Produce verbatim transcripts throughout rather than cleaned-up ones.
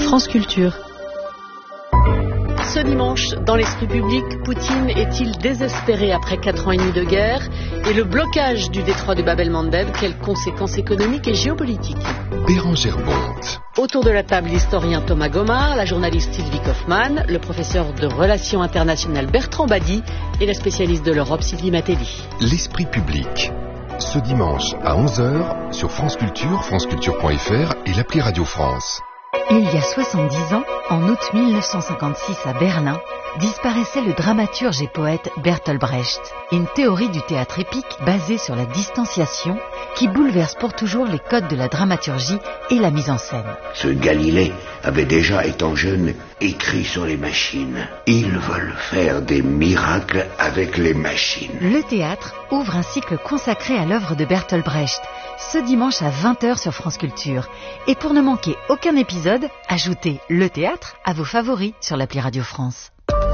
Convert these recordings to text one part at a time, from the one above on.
France Culture. Ce dimanche, dans l'esprit public, Poutine est-il désespéré après quatre ans et demi de guerre? Et le blocage du détroit de Bab el-Mandeb, quelles conséquences économiques et géopolitiques? Bérangère Bonte. Autour de la table, l'historien Thomas Gomard, la journaliste Sylvie Kaufmann, le professeur de relations internationales Bertrand Badi et la spécialiste de l'Europe Sylvie Matelli. L'esprit public. Ce dimanche à onze heures sur France Culture, franceculture point f r et l'appli Radio France. Il y a soixante-dix ans, en août mille neuf cent cinquante-six à Berlin, disparaissait le dramaturge et poète Bertolt Brecht. Une théorie du théâtre épique basée sur la distanciation qui bouleverse pour toujours les codes de la dramaturgie et la mise en scène. Ce Galilée avait déjà, étant jeune, écrit sur les machines. Ils veulent faire des miracles avec les machines. Le théâtre ouvre un cycle consacré à l'œuvre de Bertolt Brecht, ce dimanche à vingt heures sur France Culture. Et pour ne manquer aucun épisode, ajoutez le théâtre à vos favoris sur l'appli Radio France.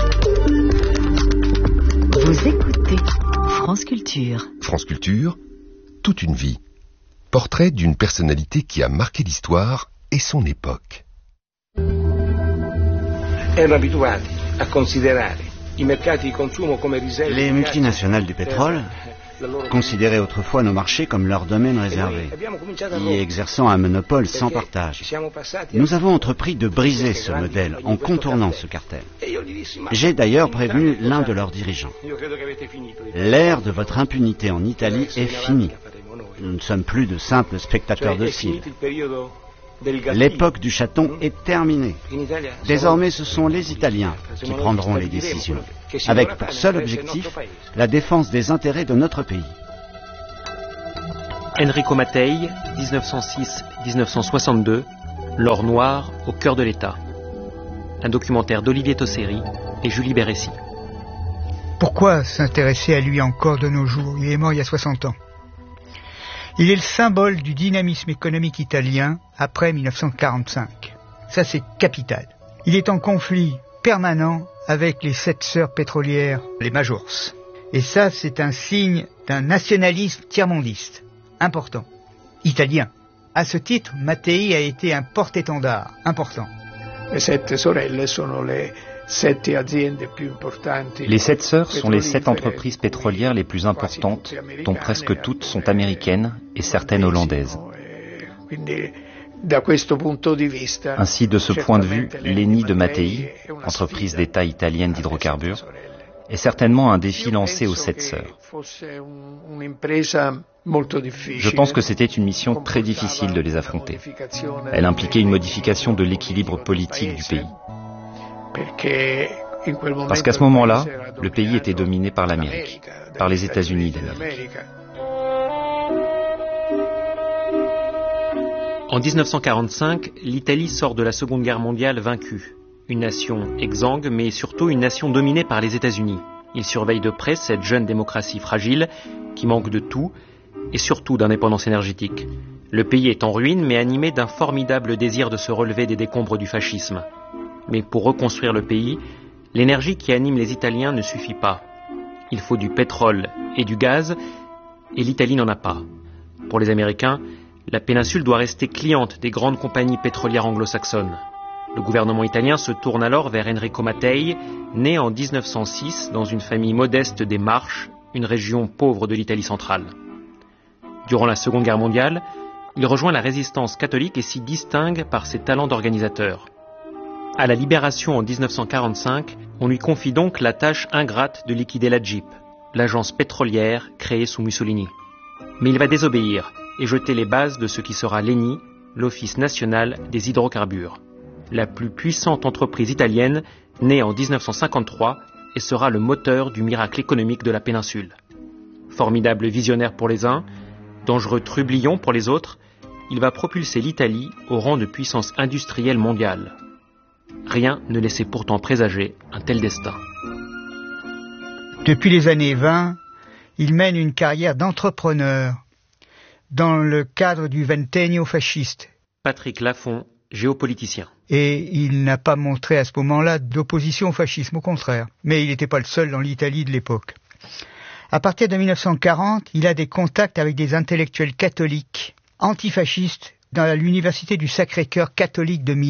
Vous écoutez France Culture. France Culture, toute une vie. Portrait d'une personnalité qui a marqué l'histoire et son époque. Les multinationales du pétrole considéraient autrefois nos marchés comme leur domaine réservé, y exerçant un monopole sans partage. Nous avons entrepris de briser ce modèle en contournant ce cartel. J'ai d'ailleurs prévenu l'un de leurs dirigeants. L'ère de votre impunité en Italie est finie. Nous ne sommes plus de simples spectateurs dociles. L'époque du chaton est terminée. Désormais, ce sont les Italiens qui prendront les décisions, avec pour seul objectif la défense des intérêts de notre pays. Enrico Mattei, dix-neuf cent six à dix-neuf cent soixante-deux, L'or noir au cœur de l'État. Un documentaire d'Olivier Tosseri et Julie Bérécy. Pourquoi s'intéresser à lui encore de nos jours? Il est mort il y a soixante ans. Il est le symbole du dynamisme économique italien après mille neuf cent quarante-cinq. Ça, c'est capital. Il est en conflit permanent avec les sept sœurs pétrolières, les Majors. Et ça, c'est un signe d'un nationalisme tiers-mondiste, important, italien. À ce titre, Mattei a été un porte-étendard important. Les sept sorelle sono le Les sept sœurs sont les sept entreprises pétrolières les plus importantes, dont presque toutes sont américaines et certaines hollandaises. Ainsi, de ce point de vue, l'Eni de Mattei, entreprise d'État italienne d'hydrocarbures, est certainement un défi lancé aux sept sœurs. Je pense que c'était une mission très difficile de les affronter. Elle impliquait une modification de l'équilibre politique du pays. Parce qu'à ce moment-là, le pays était dominé par l'Amérique, par les États-Unis d'Amérique. En dix-neuf cent quarante-cinq, l'Italie sort de la Seconde Guerre mondiale vaincue. Une nation exsangue, mais surtout une nation dominée par les États-Unis. Ils surveillent de près cette jeune démocratie fragile, qui manque de tout, et surtout d'indépendance énergétique. Le pays est en ruine, mais animé d'un formidable désir de se relever des décombres du fascisme. Mais pour reconstruire le pays, l'énergie qui anime les Italiens ne suffit pas. Il faut du pétrole et du gaz, et l'Italie n'en a pas. Pour les Américains, la péninsule doit rester cliente des grandes compagnies pétrolières anglo-saxonnes. Le gouvernement italien se tourne alors vers Enrico Mattei, né en dix-neuf cent six dans une famille modeste des Marches, une région pauvre de l'Italie centrale. Durant la Seconde Guerre mondiale, il rejoint la résistance catholique et s'y distingue par ses talents d'organisateur. À la Libération en dix-neuf cent quarante-cinq, on lui confie donc la tâche ingrate de liquider la G I P, l'agence pétrolière créée sous Mussolini. Mais il va désobéir et jeter les bases de ce qui sera l'Eni, l'Office national des hydrocarbures, la plus puissante entreprise italienne née en dix-neuf cent cinquante-trois et sera le moteur du miracle économique de la péninsule. Formidable visionnaire pour les uns, dangereux trublion pour les autres, il va propulser l'Italie au rang de puissance industrielle mondiale. Rien ne laissait pourtant présager un tel destin. Depuis les années vingt, il mène une carrière d'entrepreneur dans le cadre du ventennio fasciste. Patrick Laffont, géopoliticien. Et il n'a pas montré à ce moment-là d'opposition au fascisme, au contraire. Mais il n'était pas le seul dans l'Italie de l'époque. À partir de mille neuf cent quarante, il a des contacts avec des intellectuels catholiques, antifascistes, dans l'université du Sacré-Cœur catholique de Milan.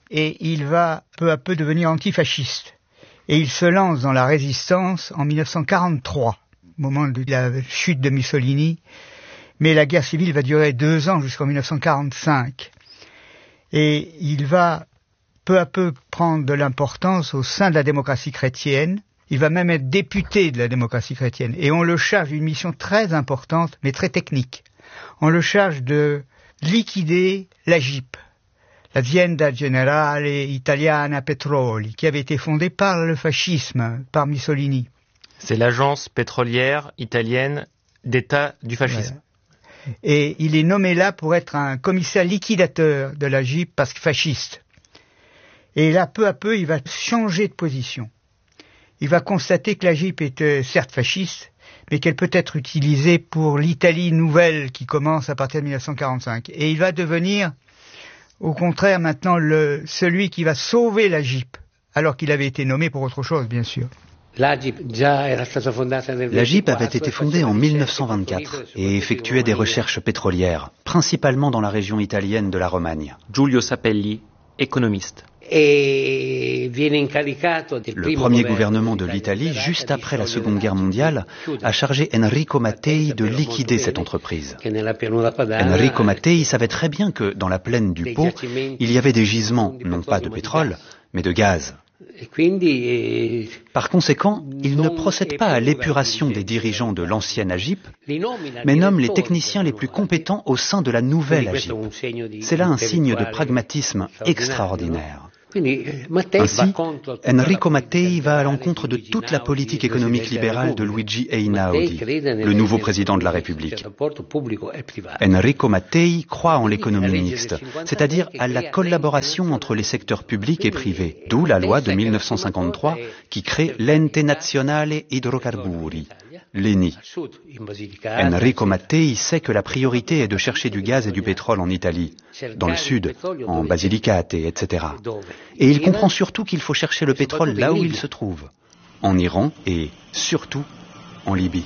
et il va peu à peu devenir antifasciste. Et il se lance dans la résistance en mille neuf cent quarante-trois, au moment de la chute de Mussolini, mais la guerre civile va durer deux ans jusqu'en mille neuf cent quarante-cinq. Et il va peu à peu prendre de l'importance au sein de la démocratie chrétienne. Il va même être député de la démocratie chrétienne. Et on le charge d'une mission très importante, mais très technique. On le charge de liquider la G I P, l'Azienda Generale Italiana Petroli, qui avait été fondée par le fascisme, par Mussolini. C'est l'agence pétrolière italienne d'État du fascisme. Voilà. Et il est nommé là pour être un commissaire liquidateur de la G I P parce que fasciste. Et là, peu à peu, il va changer de position. Il va constater que la G I P est certes fasciste, mais qu'elle peut être utilisée pour l'Italie nouvelle qui commence à partir de mille neuf cent quarante-cinq. Et il va devenir, au contraire, maintenant le, celui qui va sauver la G I P, alors qu'il avait été nommé pour autre chose, bien sûr. La G I P avait été fondée en mille neuf cent vingt-quatre et effectuait des recherches pétrolières, principalement dans la région italienne de la Romagne. Giulio Sapelli, économiste. Le premier gouvernement de l'Italie, juste après la Seconde Guerre mondiale, a chargé Enrico Mattei de liquider cette entreprise. Enrico Mattei savait très bien que, dans la plaine du Pô, il y avait des gisements, non pas de pétrole, mais de gaz. Par conséquent, il ne procède pas à l'épuration des dirigeants de l'ancienne A G I P, mais nomme les techniciens les plus compétents au sein de la nouvelle A G I P. C'est là un signe de pragmatisme extraordinaire. Ainsi, Enrico Mattei va à l'encontre de toute la politique économique libérale de Luigi Einaudi, le nouveau président de la République. Enrico Mattei croit en l'économie mixte, c'est-à-dire à la collaboration entre les secteurs publics et privés, d'où la loi de mille neuf cent cinquante-trois qui crée l'Ente Nazionale Idrocarburi, l'E N I. Enrico Mattei sait que la priorité est de chercher du gaz et du pétrole en Italie, dans le sud, en Basilicate, et cetera. Et il comprend surtout qu'il faut chercher le pétrole là où il se trouve, en Iran et, surtout, en Libye.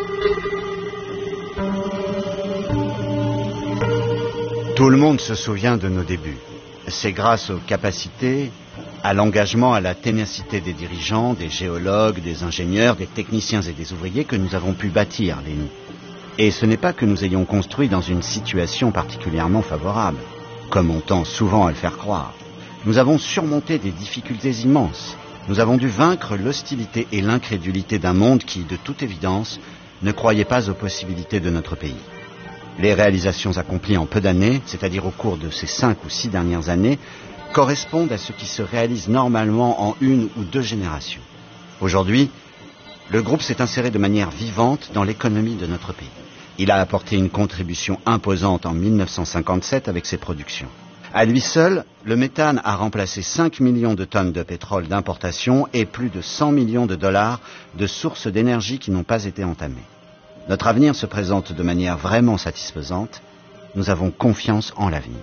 Tout le monde se souvient de nos débuts. C'est grâce aux capacités, à l'engagement, à la ténacité des dirigeants, des géologues, des ingénieurs, des techniciens et des ouvriers que nous avons pu bâtir l'E N I. Et ce n'est pas que nous ayons construit dans une situation particulièrement favorable, comme on tend souvent à le faire croire. Nous avons surmonté des difficultés immenses. Nous avons dû vaincre l'hostilité et l'incrédulité d'un monde qui, de toute évidence, ne croyait pas aux possibilités de notre pays. Les réalisations accomplies en peu d'années, c'est-à-dire au cours de ces cinq ou six dernières années, correspondent à ce qui se réalise normalement en une ou deux générations. Aujourd'hui, le groupe s'est inséré de manière vivante dans l'économie de notre pays. Il a apporté une contribution imposante en mille neuf cent cinquante-sept avec ses productions. À lui seul, le méthane a remplacé cinq millions de tonnes de pétrole d'importation et plus de cent millions de dollars de sources d'énergie qui n'ont pas été entamées. Notre avenir se présente de manière vraiment satisfaisante. Nous avons confiance en l'avenir.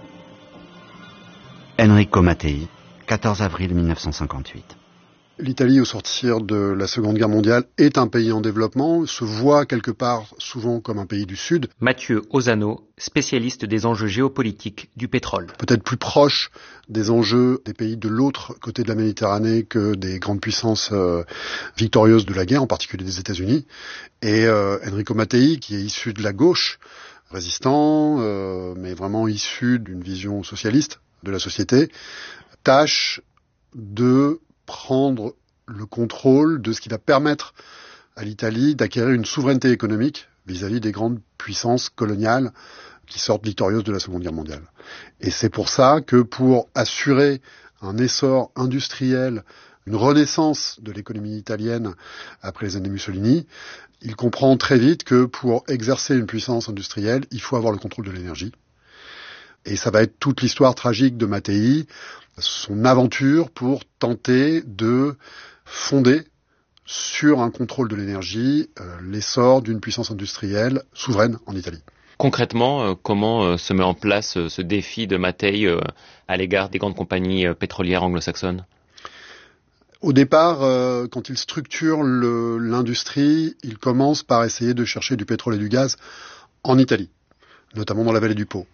Enrico Mattei, quatorze avril mille neuf cent cinquante-huit. L'Italie, au sortir de la Seconde Guerre mondiale, est un pays en développement, se voit quelque part souvent comme un pays du Sud. Mathieu Ozano, spécialiste des enjeux géopolitiques du pétrole. Peut-être plus proche des enjeux des pays de l'autre côté de la Méditerranée que des grandes puissances euh, victorieuses de la guerre, en particulier des États-Unis. Et euh, Enrico Mattei, qui est issu de la gauche, résistant, euh, mais vraiment issu d'une vision socialiste de la société, tâche de prendre le contrôle de ce qui va permettre à l'Italie d'acquérir une souveraineté économique vis-à-vis des grandes puissances coloniales qui sortent victorieuses de la Seconde Guerre mondiale. Et c'est pour ça que pour assurer un essor industriel, une renaissance de l'économie italienne après les années Mussolini, il comprend très vite que pour exercer une puissance industrielle, il faut avoir le contrôle de l'énergie. Et ça va être toute l'histoire tragique de Mattei, son aventure pour tenter de fonder sur un contrôle de l'énergie euh, l'essor d'une puissance industrielle souveraine en Italie. Concrètement, euh, comment euh, se met en place euh, ce défi de Mattei euh, à l'égard des grandes compagnies euh, pétrolières anglo-saxonnes ? Au départ, euh, quand il structure le, l'industrie, il commence par essayer de chercher du pétrole et du gaz en Italie, notamment dans la vallée du Pô.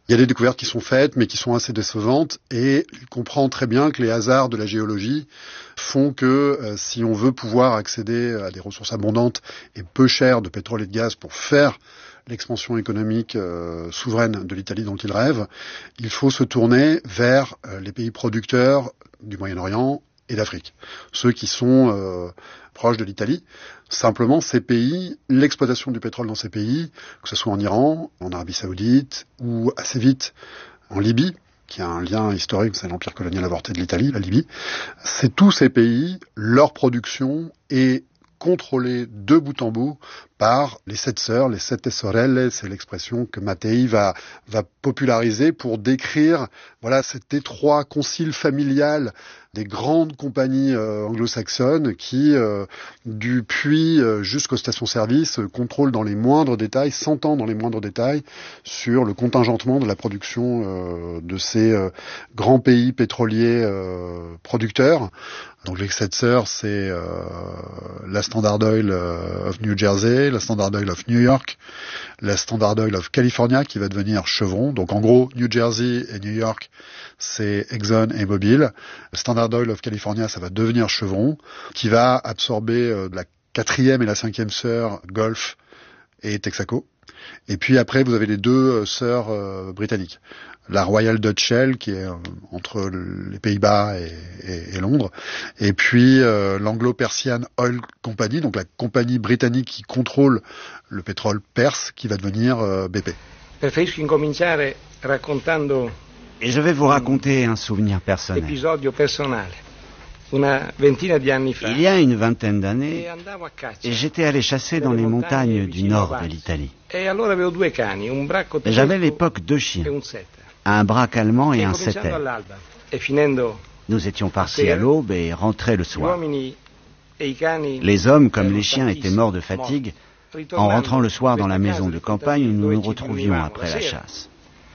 Il y a des découvertes qui sont faites, mais qui sont assez décevantes, et il comprend très bien que les hasards de la géologie font que euh, si on veut pouvoir accéder à des ressources abondantes et peu chères de pétrole et de gaz pour faire l'expansion économique euh, souveraine de l'Italie dont il rêve, il faut se tourner vers euh, les pays producteurs du Moyen-Orient et d'Afrique, ceux qui sont euh, proches de l'Italie. Simplement, ces pays, l'exploitation du pétrole dans ces pays, que ce soit en Iran, en Arabie Saoudite ou assez vite en Libye, qui a un lien historique, c'est l'empire colonial avorté de l'Italie, la Libye, c'est tous ces pays, leur production est contrôlée de bout en bout par les sept sœurs, les sette sorelle, c'est l'expression que Mattei va, va populariser pour décrire, voilà, cet étroit concile familial des grandes compagnies euh, anglo-saxonnes qui, euh, du puits euh, jusqu'aux stations-service, euh, contrôlent dans les moindres détails, s'entendent dans les moindres détails sur le contingentement de la production euh, de ces euh, grands pays pétroliers euh, producteurs. Donc les sept sœurs, c'est euh, la Standard Oil euh, of New Jersey, la Standard Oil of New York, la Standard Oil of California qui va devenir Chevron. Donc en gros, New Jersey et New York, c'est Exxon et Mobil. Standard Oil of California, ça va devenir Chevron, qui va absorber euh, la quatrième et la cinquième sœur, Gulf et Texaco. Et puis après, vous avez les deux euh, sœurs euh, britanniques. La Royal Dutch Shell, qui est euh, entre les Pays-Bas et, et, et Londres. Et puis euh, l'Anglo-Persian Oil Company, donc la compagnie britannique qui contrôle le pétrole perse, qui va devenir euh, B P. Preferisco incominciare raccontando Et je vais vous raconter un souvenir personnel. episodio personale. Una ventina di anni fa. Il y a une vingtaine d'années, j'étais allé chasser dans les montagnes du nord de l'Italie. J'avais à l'époque deux chiens, un braque allemand et un setter. Nous étions partis à l'aube et rentraient le soir. Les hommes, comme les chiens, étaient morts de fatigue. En rentrant le soir dans la maison de campagne, nous nous retrouvions après la chasse.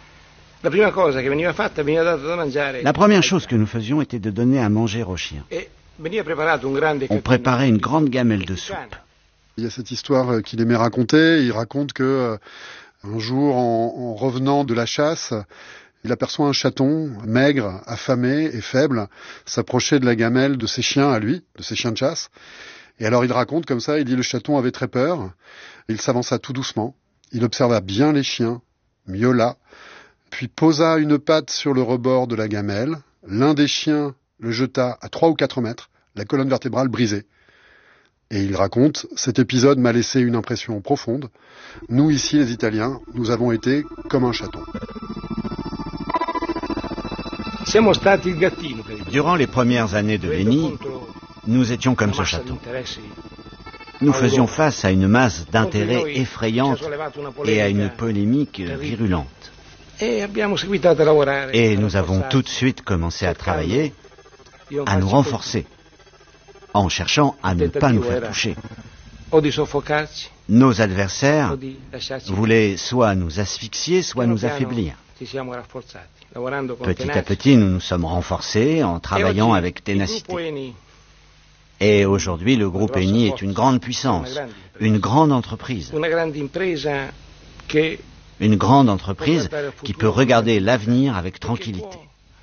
La première chose que nous faisions était de donner à manger aux chiens. On préparait une grande gamelle de soupe. Il y a cette histoire qu'il aimait raconter. Il raconte que un jour, en, en revenant de la chasse, il aperçoit un chaton maigre, affamé et faible s'approcher de la gamelle de ses chiens à lui, de ses chiens de chasse. Et alors il raconte comme ça, il dit le chaton avait très peur. Il s'avança tout doucement. Il observa bien les chiens, miaula, puis posa une patte sur le rebord de la gamelle. L'un des chiens le jeta à trois ou quatre mètres, la colonne vertébrale brisée. Et il raconte, cet épisode m'a laissé une impression profonde. Nous, ici, les Italiens, nous avons été comme un chaton. Durant les premières années de Leni, nous étions comme ce chaton. Nous faisions face à une masse d'intérêts effrayante et à une polémique virulente. Et nous avons tout de suite commencé à travailler, à nous renforcer, en cherchant à ne pas nous faire toucher. Nos adversaires voulaient soit nous asphyxier, soit nous affaiblir. Petit à petit, nous nous sommes renforcés en travaillant avec ténacité. Et aujourd'hui, le groupe Eni est une grande puissance, une grande entreprise. Une grande entreprise qui peut regarder l'avenir avec tranquillité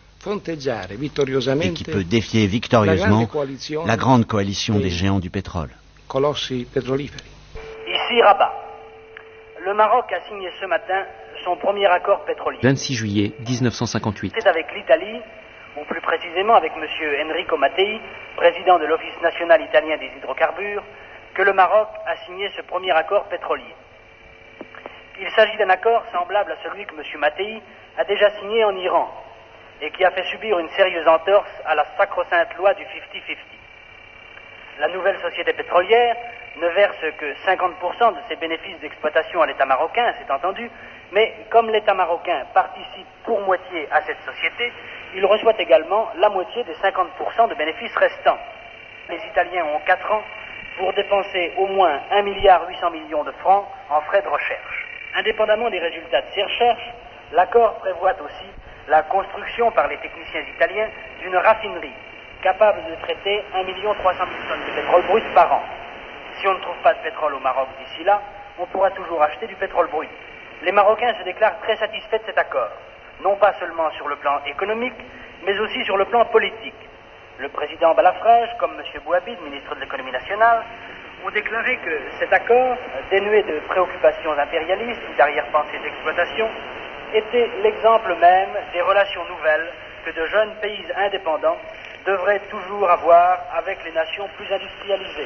et qui peut défier victorieusement la grande coalition des géants du pétrole. Ici Rabat. Le Maroc a signé ce matin son premier accord pétrolier. vingt-six juillet mille neuf cent cinquante-huit. C'est avec l'Italie, ou plus précisément avec M. Enrico Mattei, président de l'Office national italien des hydrocarbures, que le Maroc a signé ce premier accord pétrolier. Il s'agit d'un accord semblable à celui que M. Mattei a déjà signé en Iran et qui a fait subir une sérieuse entorse à la sacro-sainte loi du cinquante cinquante. La nouvelle société pétrolière ne verse que cinquante pour cent de ses bénéfices d'exploitation à l'État marocain, c'est entendu, mais comme l'État marocain participe pour moitié à cette société, il reçoit également la moitié des cinquante pour cent de bénéfices restants. Les Italiens ont quatre ans pour dépenser au moins un milliard huit cents millions de francs en frais de recherche. Indépendamment des résultats de ces recherches, l'accord prévoit aussi la construction par les techniciens italiens d'une raffinerie capable de traiter un million trois cent mille tonnes de pétrole brut par an. Si on ne trouve pas de pétrole au Maroc d'ici là, on pourra toujours acheter du pétrole brut. les Marocains se déclarent très satisfaits de cet accord, non pas seulement sur le plan économique, mais aussi sur le plan politique. Le président Balafrage, comme M. Bouhabid, ministre de l'économie nationale, ont déclaré que cet accord, dénué de préoccupations impérialistes ou d'arrière-pensées d'exploitation, était l'exemple même des relations nouvelles que de jeunes pays indépendants devraient toujours avoir avec les nations plus industrialisées.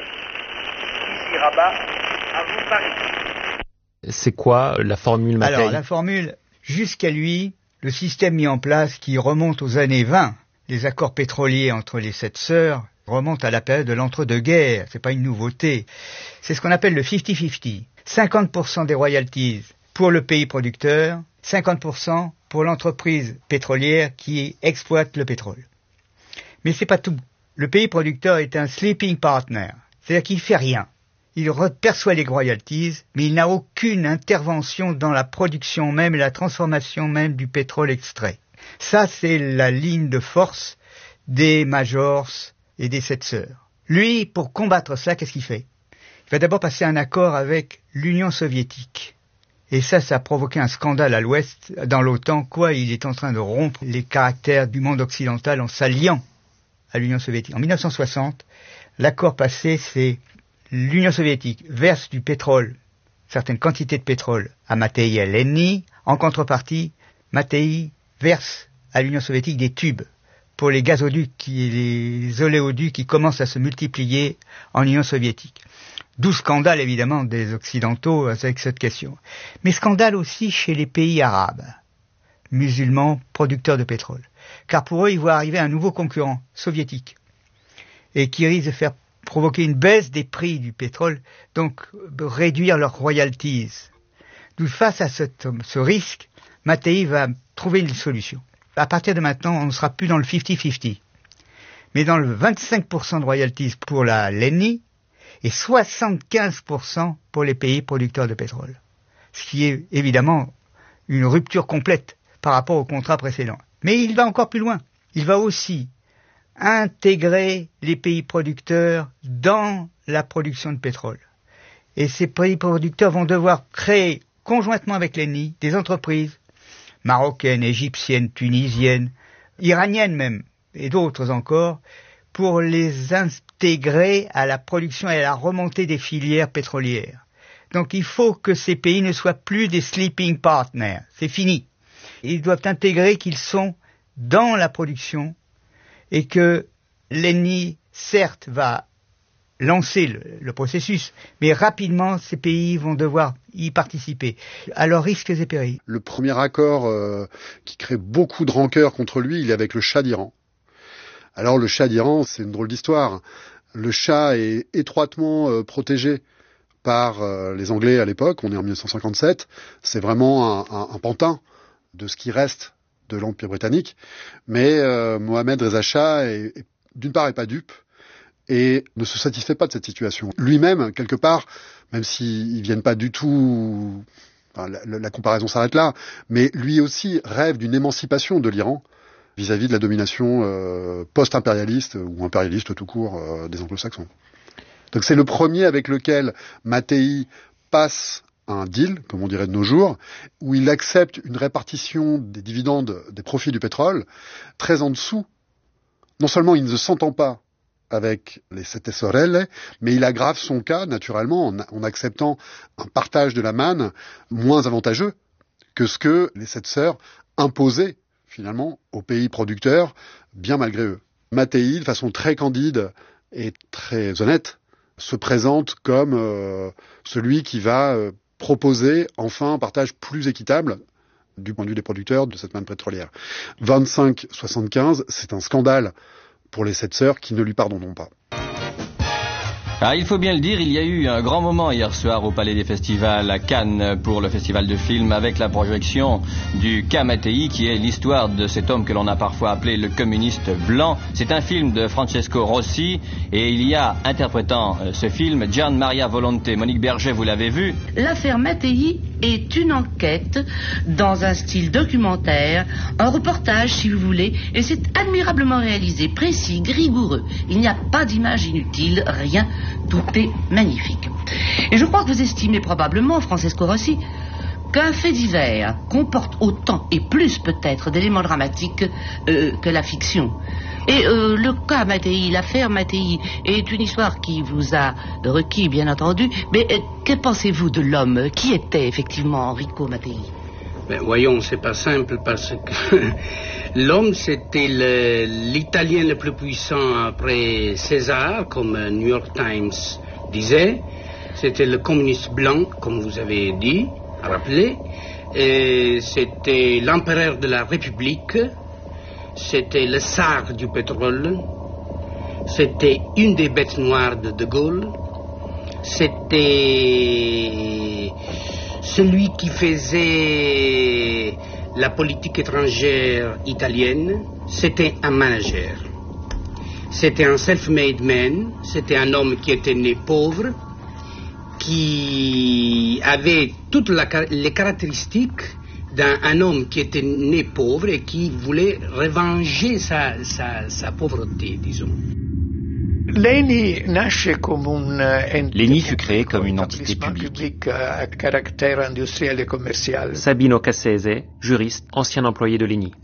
Ici Rabat, à vous Paris. C'est quoi la formule Mattei? Alors la formule, jusqu'à lui, le système mis en place qui remonte aux années vingt, les accords pétroliers entre les sept sœurs, remonte à la période de l'entre-deux-guerres, c'est pas une nouveauté. C'est ce qu'on appelle le cinquante cinquante. cinquante pour cent des royalties pour le pays producteur, cinquante pour cent pour l'entreprise pétrolière qui exploite le pétrole. Mais c'est pas tout. Le pays producteur est un sleeping partner, c'est-à-dire qu'il fait rien. Il perçoit les royalties, mais il n'a aucune intervention dans la production même et la transformation même du pétrole extrait. Ça, c'est la ligne de force des majors et des sept sœurs. Lui, pour combattre ça, qu'est-ce qu'il fait? Il va d'abord passer un accord avec l'Union soviétique. Et ça, ça a provoqué un scandale à l'Ouest, dans l'OTAN, quoi, il est en train de rompre les caractères du monde occidental en s'alliant à l'Union soviétique. En mille neuf cent soixante, l'accord passé, c'est l'Union soviétique verse du pétrole, certaines quantités de pétrole à Mattei et à Lenny. En contrepartie, Mattei verse à l'Union soviétique des tubes pour les gazoducs et les oléoducs qui commencent à se multiplier en Union soviétique. D'où scandale évidemment des Occidentaux avec cette question. Mais scandale aussi chez les pays arabes, musulmans, producteurs de pétrole. Car pour eux, ils voient arriver un nouveau concurrent soviétique et qui risque de faire provoquer une baisse des prix du pétrole, donc réduire leurs royalties. D'où face à cette, ce risque, Mattei va trouver une solution. À partir de maintenant, on ne sera plus dans le cinquante cinquante, mais dans le vingt-cinq pour cent de royalties pour la Lenny et soixante-quinze pour cent pour les pays producteurs de pétrole. Ce qui est évidemment une rupture complète par rapport au contrat précédent. Mais il va encore plus loin. Il va aussi intégrer les pays producteurs dans la production de pétrole. Et ces pays producteurs vont devoir créer, conjointement avec l'Enni, des entreprises marocaines, égyptiennes, tunisiennes, iraniennes même, et d'autres encore, pour les intégrer à la production et à la remontée des filières pétrolières. Donc il faut que ces pays ne soient plus des sleeping partners. C'est fini. Ils doivent intégrer qu'ils sont dans la production et que l'Enni, certes, va lancer le, le processus, mais rapidement, ces pays vont devoir y participer, à leurs risques et périls. Le premier accord euh, qui crée beaucoup de rancœur contre lui, il est avec le Shah d'Iran. Alors le Shah d'Iran, c'est une drôle d'histoire. Le Shah est étroitement euh, protégé par euh, les Anglais à l'époque, on est en mille neuf cent cinquante-sept, c'est vraiment un, un, un pantin de ce qui reste de l'Empire britannique, mais euh, Mohamed Reza Shah, est, est, d'une part, est pas dupe, et ne se satisfait pas de cette situation. Lui-même, quelque part, même s'ils viennent pas du tout, enfin, la, la comparaison s'arrête là, mais lui aussi rêve d'une émancipation de l'Iran vis-à-vis de la domination euh, post-impérialiste ou impérialiste tout court euh, des Anglo-Saxons. Donc c'est le premier avec lequel Mattei passe un deal, comme on dirait de nos jours, où il accepte une répartition des dividendes, des profits du pétrole, très en dessous. Non seulement il ne s'entend pas avec les Sette Sorelle, mais il aggrave son cas, naturellement, en, en acceptant un partage de la manne moins avantageux que ce que les Sept Sœurs imposaient, finalement, aux pays producteurs, bien malgré eux. Mattei, de façon très candide et très honnête, se présente comme euh, celui qui va euh, proposer enfin un partage plus équitable du point de vue des producteurs de cette manne pétrolière. vingt-cinq soixante-quinze, c'est un scandale pour les Sept Sœurs qui ne lui pardonneront pas. Ah, il faut bien le dire, il y a eu un grand moment hier soir au Palais des Festivals à Cannes pour le festival de films avec la projection du Cas Mattei, qui est l'histoire de cet homme que l'on a parfois appelé le communiste blanc. C'est un film de Francesco Rossi et il y a, interprétant euh, ce film, Gian Maria Volonté. Monique Berger, vous l'avez vu. L'affaire Mattei est une enquête dans un style documentaire, un reportage si vous voulez, et c'est admirablement réalisé, précis, rigoureux. Il n'y a pas d'image inutile, rien. Tout est magnifique. Et je crois que vous estimez probablement, Francesco Rossi, qu'un fait divers comporte autant et plus peut-être d'éléments dramatiques euh, que la fiction. Et euh, le cas Mattei, l'affaire Mattei, est une histoire qui vous a requis, bien entendu. Mais euh, que pensez-vous de l'homme? Qui était effectivement Enrico Mattei? Ben, voyons, c'est pas simple parce que l'homme, c'était le, l'Italien le plus puissant après César, comme New York Times disait. C'était le communiste blanc, comme vous avez dit, rappelé. Et c'était l'empereur de la République. C'était le tsar du pétrole. C'était une des bêtes noires de De Gaulle. C'était celui qui faisait la politique étrangère italienne. C'était un manager. C'était un self-made man. C'était un homme qui était né pauvre, qui avait toutes la, les caractéristiques d'un homme qui était né pauvre et qui voulait revenger sa, sa, sa pauvreté, disons. L'Eni fut créé comme une entité publique. Sabino Cassese, juriste, ancien employé de l'Eni.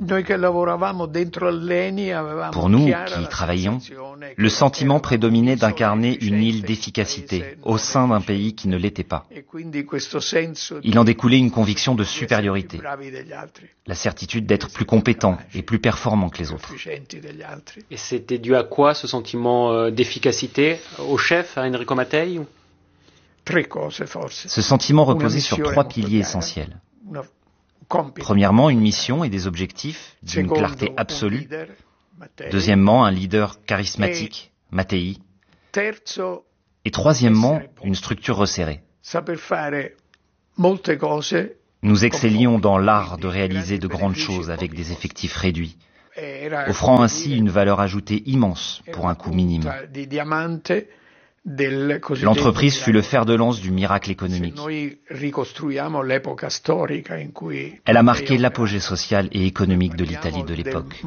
Pour nous, qui travaillions, le sentiment prédominait d'incarner une île d'efficacité au sein d'un pays qui ne l'était pas. Il en découlait une conviction de supériorité, la certitude d'être plus compétent et plus performant que les autres. Et c'était dû à quoi, ce sentiment d'efficacité? Au chef, à Enrico Mattei? Ce sentiment reposait sur trois piliers essentiels. Premièrement, une mission et des objectifs d'une clarté absolue. Deuxièmement, un leader charismatique, Mattei. Et troisièmement, une structure resserrée. Nous excellions dans l'art de réaliser de grandes choses avec des effectifs réduits, offrant ainsi une valeur ajoutée immense pour un coût minime. L'entreprise fut le fer de lance du miracle économique. Elle a marqué l'apogée sociale et économique de l'Italie de l'époque.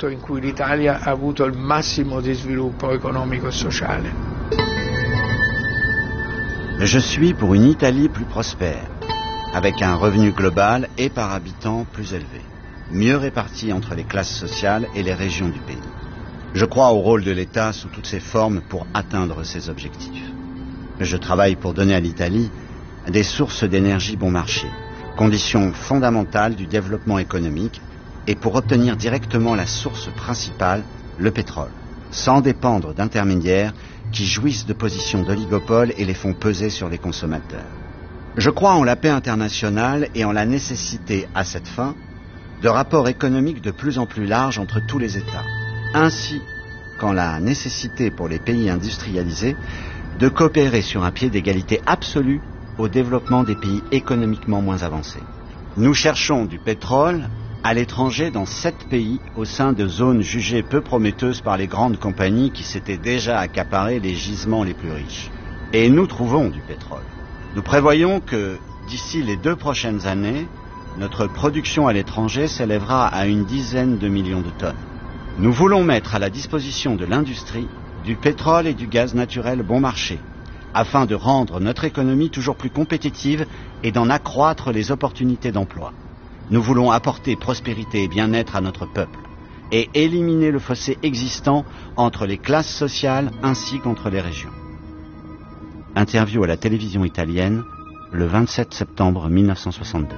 Je suis pour une Italie plus prospère, avec un revenu global et par habitant plus élevé, mieux réparti entre les classes sociales et les régions du pays. Je crois au rôle de l'État sous toutes ses formes pour atteindre ces objectifs. Je travaille pour donner à l'Italie des sources d'énergie bon marché, condition fondamentale du développement économique, et pour obtenir directement la source principale, le pétrole, sans dépendre d'intermédiaires qui jouissent de positions d'oligopole et les font peser sur les consommateurs. Je crois en la paix internationale et en la nécessité, à cette fin, de rapports économiques de plus en plus larges entre tous les États, ainsi qu'en la nécessité pour les pays industrialisés de coopérer sur un pied d'égalité absolue au développement des pays économiquement moins avancés. Nous cherchons du pétrole à l'étranger dans sept pays au sein de zones jugées peu prometteuses par les grandes compagnies qui s'étaient déjà accaparées les gisements les plus riches. Et nous trouvons du pétrole. Nous prévoyons que, d'ici les deux prochaines années, notre production à l'étranger s'élèvera à une dizaine de millions de tonnes. Nous voulons mettre à la disposition de l'industrie du pétrole et du gaz naturel bon marché, afin de rendre notre économie toujours plus compétitive et d'en accroître les opportunités d'emploi. Nous voulons apporter prospérité et bien-être à notre peuple et éliminer le fossé existant entre les classes sociales ainsi qu'entre les régions. Interview à la télévision italienne le vingt-sept septembre mille neuf cent soixante-deux.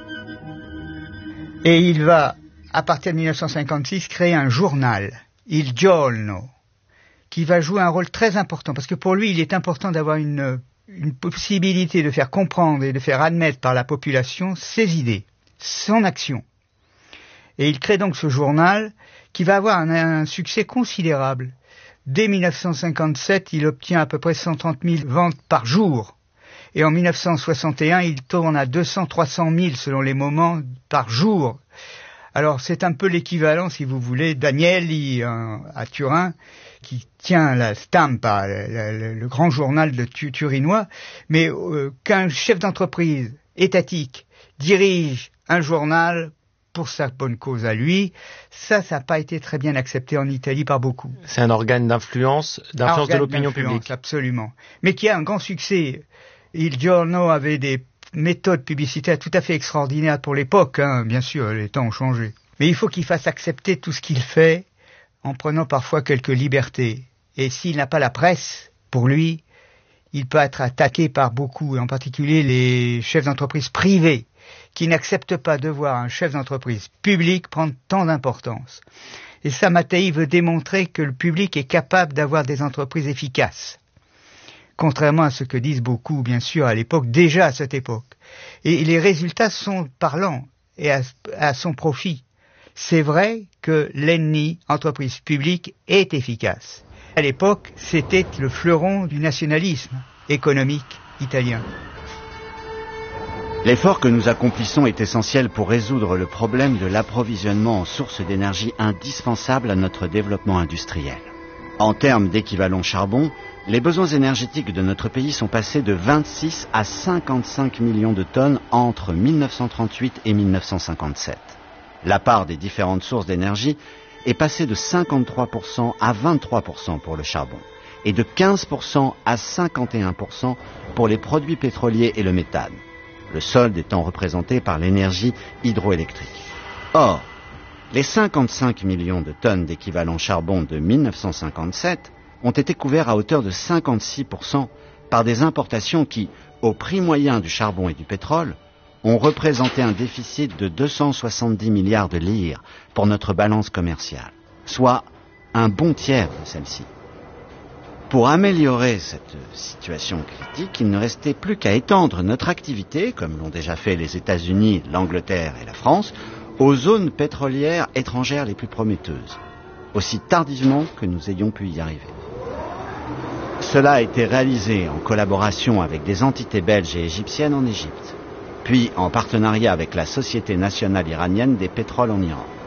Et il va, à partir de mille neuf cent cinquante-six, créer un journal, Il Giorno, qui va jouer un rôle très important, parce que pour lui, il est important d'avoir une, une possibilité de faire comprendre et de faire admettre par la population ses idées, son action. Et il crée donc ce journal qui va avoir un, un succès considérable. Dès mille neuf cent cinquante-sept, il obtient à peu près cent trente mille ventes par jour. Et en mille neuf cent soixante et un, il tourne à deux cents à trois cent mille selon les moments par jour. Alors c'est un peu l'équivalent, si vous voulez, d'Agnelli euh, à Turin, qui tient la Stampa, le, le, le grand journal de tu, turinois, mais euh, qu'un chef d'entreprise étatique dirige un journal pour sa bonne cause à lui, ça, ça n'a pas été très bien accepté en Italie par beaucoup. C'est un organe d'influence, d'influence de l'opinion publique. Absolument. Mais qui a un grand succès. Il Giorno avait des méthode publicitaire tout à fait extraordinaire pour l'époque, hein. Bien sûr, les temps ont changé. Mais il faut qu'il fasse accepter tout ce qu'il fait en prenant parfois quelques libertés. Et s'il n'a pas la presse, pour lui, il peut être attaqué par beaucoup, et en particulier les chefs d'entreprise privés, qui n'acceptent pas de voir un chef d'entreprise public prendre tant d'importance. Et ça, Mattei veut démontrer que le public est capable d'avoir des entreprises efficaces. Contrairement à ce que disent beaucoup, bien sûr, à l'époque, déjà à cette époque. Et les résultats sont parlants et à, à son profit. C'est vrai que l'Eni, entreprise publique, est efficace. À l'époque, c'était le fleuron du nationalisme économique italien. L'effort que nous accomplissons est essentiel pour résoudre le problème de l'approvisionnement en sources d'énergie indispensables à notre développement industriel. En termes d'équivalent charbon, les besoins énergétiques de notre pays sont passés de vingt-six à cinquante-cinq millions de tonnes entre mille neuf cent trente-huit et mille neuf cent cinquante-sept. La part des différentes sources d'énergie est passée de cinquante-trois pour cent à vingt-trois pour cent pour le charbon et de quinze pour cent à cinquante et un pour cent pour les produits pétroliers et le méthane, le solde étant représenté par l'énergie hydroélectrique. Or, les cinquante-cinq millions de tonnes d'équivalent charbon de mille neuf cent cinquante-sept ont été couverts à hauteur de cinquante-six pour cent par des importations qui, au prix moyen du charbon et du pétrole, ont représenté un déficit de deux cent soixante-dix milliards de lire pour notre balance commerciale, soit un bon tiers de celle-ci. Pour améliorer cette situation critique, il ne restait plus qu'à étendre notre activité, comme l'ont déjà fait les États-Unis, l'Angleterre et la France, aux zones pétrolières étrangères les plus prometteuses, aussi tardivement que nous ayons pu y arriver. Cela a été réalisé en collaboration avec des entités belges et égyptiennes en Égypte, puis en partenariat avec la Société nationale iranienne des pétroles en Iran.